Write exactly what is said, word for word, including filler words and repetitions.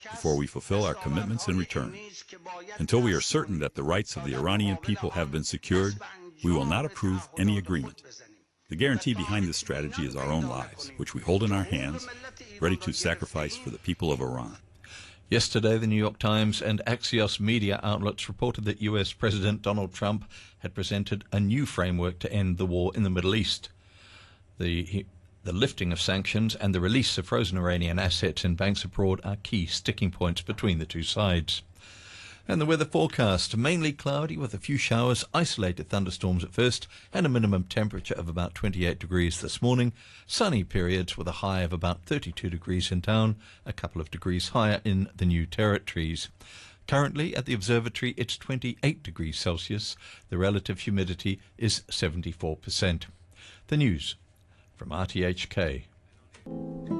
before we fulfill our commitments in return. Until we are certain that the rights of the Iranian people have been secured, we will not approve any agreement. The guarantee behind this strategy is our own lives, which we hold in our hands, ready to sacrifice for the people of Iran. Yesterday, the New York Times and Axios media outlets reported that U S President Donald Trump had presented a new framework to end the war in the Middle East. The, the lifting of sanctions and the release of frozen Iranian assets in banks abroad are key sticking points between the two sides. And the weather forecast, mainly cloudy with a few showers, isolated thunderstorms at first, and a minimum temperature of about twenty-eight degrees this morning. Sunny periods with a high of about thirty-two degrees in town, a couple of degrees higher in the New Territories. Currently at the observatory it's twenty-eight degrees Celsius. The relative humidity is seventy-four percent. The news from R T H K.